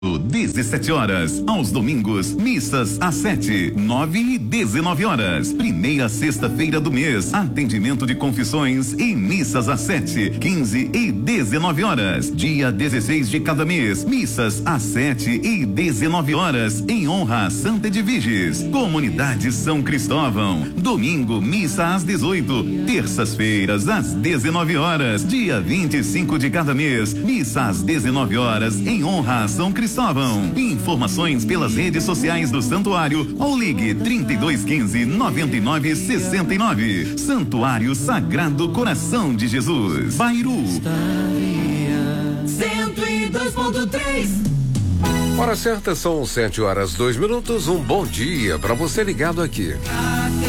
17 horas, aos domingos, missas às 7, 9 e 19 horas. Primeira sexta-feira do mês, atendimento de confissões e missas às 7, 15 e 19 horas. Dia 16 de cada mês, missas às 7 e 19 horas, em honra a Santa Edviges, Comunidade São Cristóvão. Domingo, missa às 18, terças-feiras às 19 horas. Dia 25 de cada mês, missa às 19 horas, em honra a São Cristóvão. Informações pelas redes sociais do Santuário ou ligue 3215-9969. Santuário Sagrado Coração de Jesus, Bairu. 102.3. Hora certa, são 7 horas 2 minutos. Um bom dia para você ligado aqui.